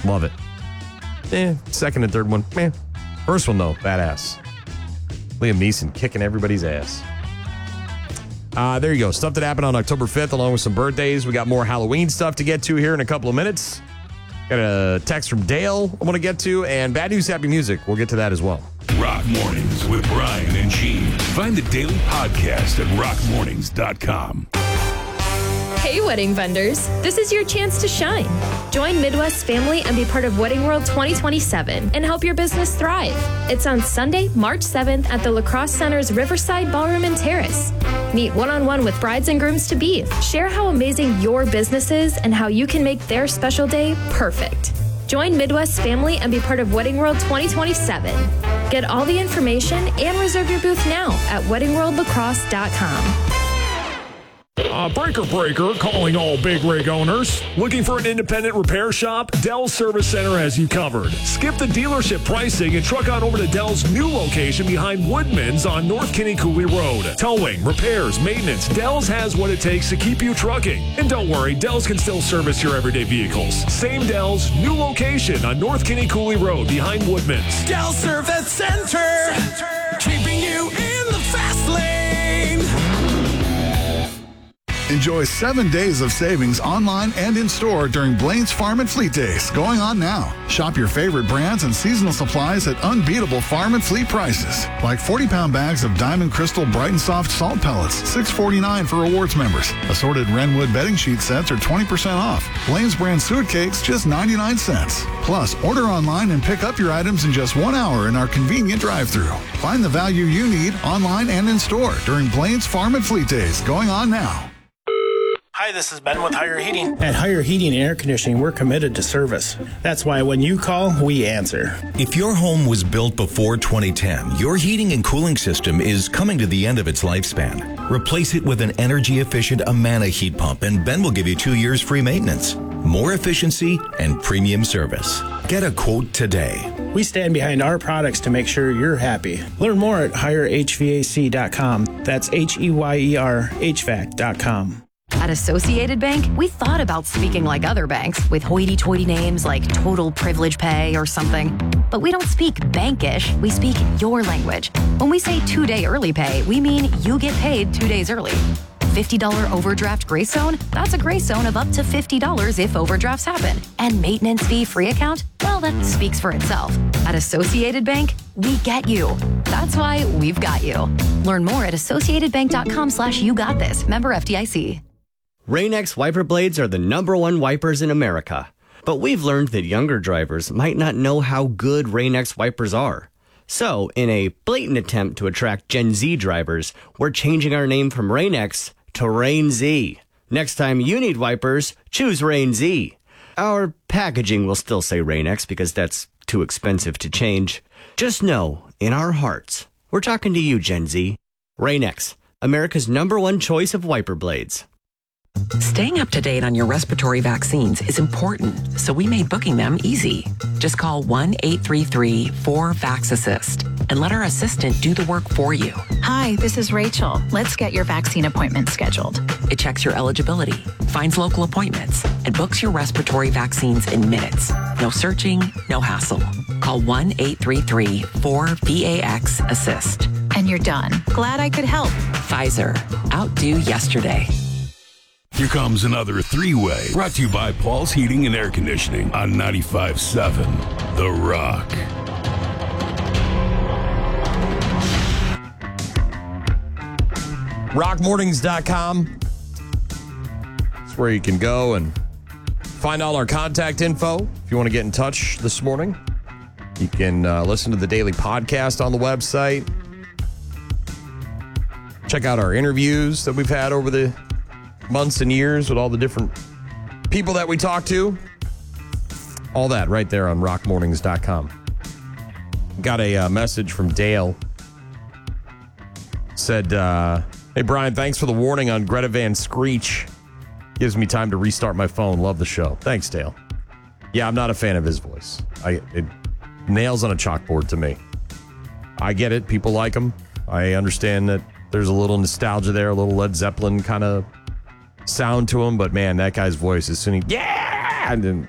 Love it. Second and third one, man. First one, though, badass. Liam Neeson kicking everybody's ass. There you go. Stuff that happened on October 5th, along with some birthdays. We got more Halloween stuff to get to here in a couple of minutes. Got a text from Dale I want to get to, and bad news, happy music. We'll get to that as well. Rock Mornings with Brian and Gene. Find the daily podcast at rockmornings.com. Hey, wedding vendors. This is your chance to shine. Join Midwest family and be part of Wedding World 2027 and help your business thrive. It's on Sunday, March 7th at the La Crosse Center's Riverside Ballroom and Terrace. Meet one-on-one with brides and grooms to be. Share how amazing your business is and how you can make their special day perfect. Join Midwest family and be part of Wedding World 2027. Get all the information and reserve your booth now at weddingworldlacrosse.com. Breaker, calling all big rig owners. Looking for an independent repair shop? Dell's Service Center has you covered. Skip the dealership pricing and truck on over to Dell's new location behind Woodman's on North Kinney Cooley Road. Towing, repairs, maintenance, Dell's has what it takes to keep you trucking. And don't worry, Dell's can still service your everyday vehicles. Same Dell's, new location on North Kinney Cooley Road behind Woodman's. Dell Service Center. Keeping you in the fast lane. Enjoy 7 days of savings online and in-store during Blaine's Farm and Fleet Days, going on now. Shop your favorite brands and seasonal supplies at unbeatable farm and fleet prices. Like 40-pound bags of Diamond Crystal Bright and Soft salt pellets, $6.49 for rewards members. Assorted Wrenwood bedding sheet sets are 20% off. Blaine's brand suet cakes, just 99 cents. Plus, order online and pick up your items in just 1 hour in our convenient drive-thru. Find the value you need online and in-store during Blaine's Farm and Fleet Days, going on now. Hi, this is Ben with Higher Heating. At Higher Heating and Air Conditioning, we're committed to service. That's why when you call, we answer. If your home was built before 2010, your heating and cooling system is coming to the end of its lifespan. Replace it with an energy-efficient Amana heat pump, and Ben will give you 2 years free maintenance, more efficiency, and premium service. Get a quote today. We stand behind our products to make sure you're happy. Learn more at HireHVAC.com. That's HEYER HVAC.com. At Associated Bank, we thought about speaking like other banks with hoity-toity names like Total Privilege Pay or something. But we don't speak bankish, we speak your language. When we say 2-day early pay, we mean you get paid 2 days early. $50 overdraft grace zone? That's a grace zone of up to $50 if overdrafts happen. And maintenance fee free account? Well, that speaks for itself. At Associated Bank, we get you. That's why we've got you. Learn more at associatedbank.com/you-got-this. Member FDIC. Rain-X wiper blades are the #1 wipers in America. But we've learned that younger drivers might not know how good Rain-X wipers are. So, in a blatant attempt to attract Gen Z drivers, we're changing our name from Rain-X to Rain-Z. Next time you need wipers, choose Rain-Z. Our packaging will still say Rain-X because that's too expensive to change. Just know, in our hearts, we're talking to you, Gen Z. Rain-X, America's #1 choice of wiper blades. Staying up to date on your respiratory vaccines is important, so we made booking them easy. Just call 1-833-4-VAX-ASSIST and let our assistant do the work for you. Hi, this is Rachel. Let's get your vaccine appointment scheduled. It checks your eligibility, finds local appointments, and books your respiratory vaccines in minutes. No searching, no hassle. Call 1-833-4-VAX-ASSIST. And you're done. Glad I could help. Pfizer. Outdo yesterday. Here comes another three-way, brought to you by Paul's Heating and Air Conditioning on 95.7 The Rock. Rockmornings.com. That's where you can go and find all our contact info. If you want to get in touch this morning, you can listen to the daily podcast on the website. Check out our interviews that we've had over the months and years with all the different people that we talk to. All that right there on rockmornings.com. Got a message from Dale. Said, hey, Brian, thanks for the warning on Greta Van Screech. Gives me time to restart my phone. Love the show. Thanks, Dale. Yeah, I'm not a fan of his voice. It nails on a chalkboard to me. I get it. People like him. I understand that there's a little nostalgia there, a little Led Zeppelin kind of sound to him, but man, that guy's voice, as soon as yeah, and then